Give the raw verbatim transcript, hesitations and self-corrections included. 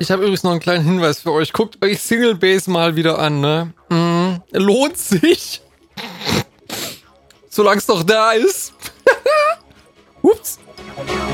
Ich habe übrigens noch einen kleinen Hinweis für euch. Guckt euch Single Base mal wieder an, ne? Mhm. Lohnt sich. Solange es noch da ist. Ups.